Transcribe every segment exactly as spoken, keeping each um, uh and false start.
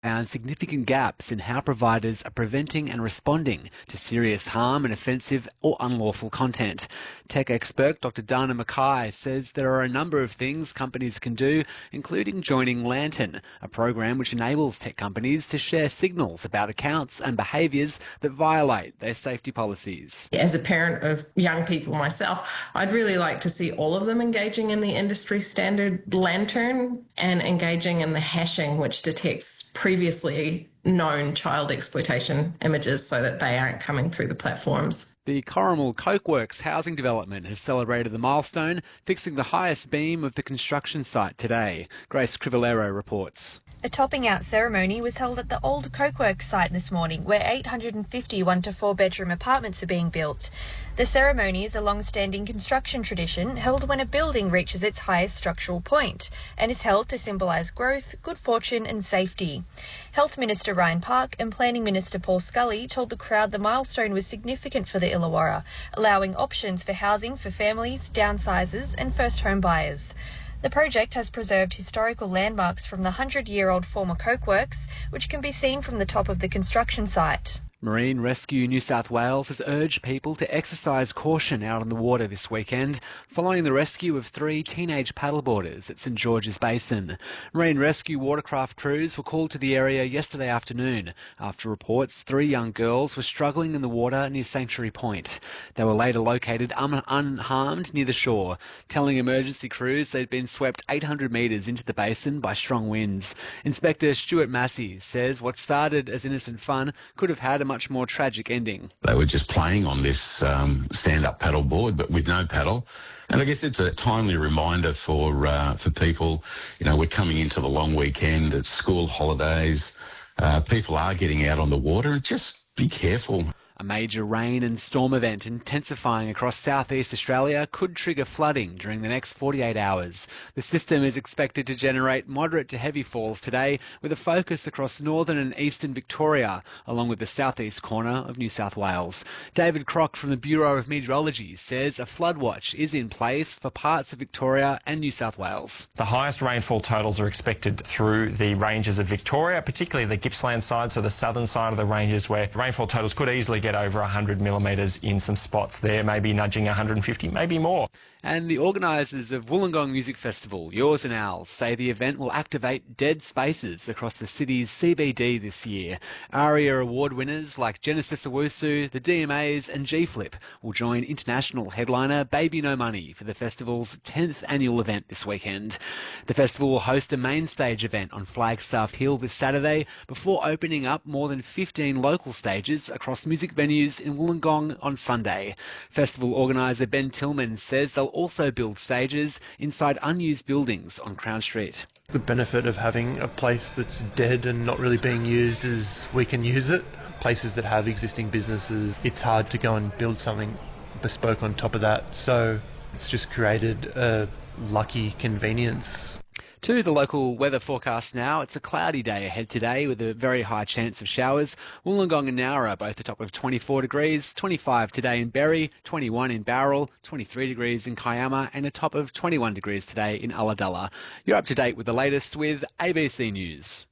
found significant gaps in how providers are preventing and responding to serious harm and offensive or unlawful content. Tech expert Doctor Dana Mackay says there are a number of things companies can do, including joining Lantern, a program which enables tech companies to share signals about accounts and behaviours that violate their safety policies. As a parent of young people myself, I'd really like to see all of them engaging in the industry standard Lantern and engaging in the hashing, which detects previously known child exploitation images so that they aren't coming through the platforms. The Corrimal Cokeworks housing development has celebrated the milestone, fixing the highest beam of the construction site today. Grace Crivellero reports. A topping out ceremony was held at the old Cokeworks site this morning, where eight hundred fifty one to four bedroom apartments are being built. The ceremony is a long-standing construction tradition held when a building reaches its highest structural point and is held to symbolise growth, good fortune and safety. Health Minister Ryan Park and Planning Minister Paul Scully told the crowd the milestone was significant for the Illawarra, allowing options for housing for families, downsizers and first home buyers. The project has preserved historical landmarks from the hundred-year-old former Cokeworks, which can be seen from the top of the construction site. Marine Rescue New South Wales has urged people to exercise caution out on the water this weekend following the rescue of three teenage paddleboarders at St George's Basin. Marine Rescue watercraft crews were called to the area yesterday afternoon after reports three young girls were struggling in the water near Sanctuary Point. They were later located un- unharmed near the shore, telling emergency crews they'd been swept eight hundred metres into the basin by strong winds. Inspector Stuart Massey says what started as innocent fun could have had a much more tragic ending. They were just playing on this um, stand-up paddle board, but with no paddle. And I guess it's a timely reminder for uh, for people. You know, we're coming into the long weekend, it's school holidays. Uh, people are getting out on the water. Just be careful. A major rain and storm event intensifying across southeast Australia could trigger flooding during the next forty-eight hours. The system is expected to generate moderate to heavy falls today, with a focus across northern and eastern Victoria, along with the southeast corner of New South Wales. David Crock from the Bureau of Meteorology says a flood watch is in place for parts of Victoria and New South Wales. The highest rainfall totals are expected through the ranges of Victoria, particularly the Gippsland side, so the southern side of the ranges, where rainfall totals could easily get over one hundred millimetres in some spots there, maybe nudging one hundred fifty, maybe more. And the organisers of Wollongong Music Festival, Yours and Ours, say the event will activate dead spaces across the city's C B D this year. ARIA award winners like Genesis Owusu, the D M As and G-Flip will join international headliner Baby No Money for the festival's tenth annual event this weekend. The festival will host a main stage event on Flagstaff Hill this Saturday before opening up more than fifteen local stages across music venues in Wollongong on Sunday. Festival organiser Ben Tillman says they'll also build stages inside unused buildings on Crown Street. The benefit of having a place that's dead and not really being used is we can use it. Places that have existing businesses, it's hard to go and build something bespoke on top of that. So it's just created a lucky convenience. To the local weather forecast now. It's a cloudy day ahead today with a very high chance of showers. Wollongong and Nowra both a top of twenty-four degrees, twenty-five today in Berry, twenty-one in Bowral, twenty-three degrees in Kiama and a top of twenty-one degrees today in Ulladulla. You're up to date with the latest with A B C News.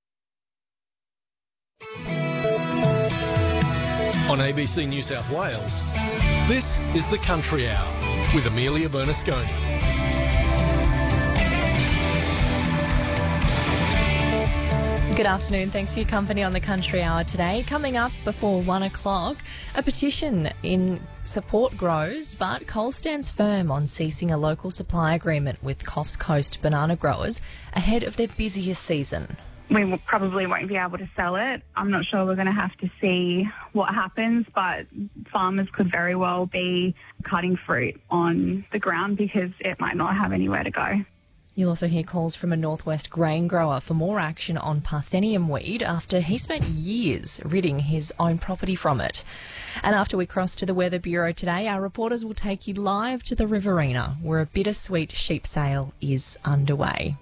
On A B C New South Wales, this is the Country Hour with Amelia Bernasconi. Good afternoon. Thanks for your company on the Country Hour today. Coming up before one o'clock, a petition in support grows, but Coles stands firm on ceasing a local supply agreement with Coffs Coast banana growers ahead of their busiest season. We will probably won't be able to sell it. I'm not sure we're going to have to see what happens, but farmers could very well be cutting fruit on the ground because it might not have anywhere to go. You'll also hear calls from a northwest grain grower for more action on Parthenium weed after he spent years ridding his own property from it. And after we cross to the Weather Bureau today, our reporters will take you live to the Riverina, where a bittersweet sheep sale is underway.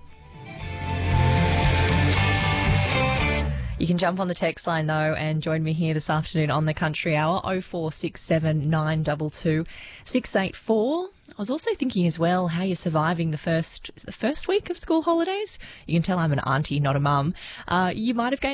You can jump on the text line, though, and join me here this afternoon on the Country Hour, oh four six seven nine two two six eight four. I was also thinking as well how you're surviving the first the first week of school holidays. You can tell I'm an auntie, not a mum. Uh, you might have gained